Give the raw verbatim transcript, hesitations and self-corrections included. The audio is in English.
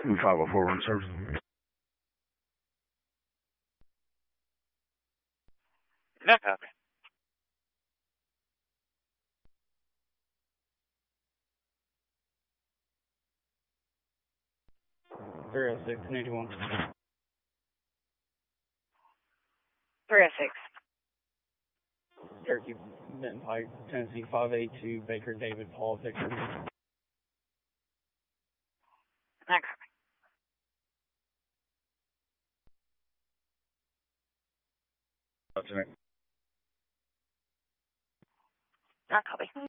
five oh four one service. No copy. three oh six, eighty-one. three oh six. Cherokee Benton Pike, Tennessee five eight two, Baker David Paul Victor. No copy. Lieutenant. No copy.